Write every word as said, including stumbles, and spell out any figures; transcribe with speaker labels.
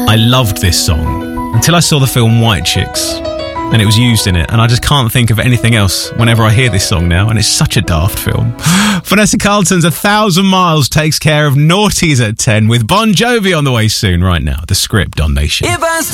Speaker 1: I loved this song until I saw the film White Chicks, and it was used in it, and I just can't think of anything else whenever I hear this song now, and it's such a daft film. Vanessa Carlton's A Thousand Miles takes care of Naughties at ten with Bon Jovi on the way soon. Right now, The Script on Nation.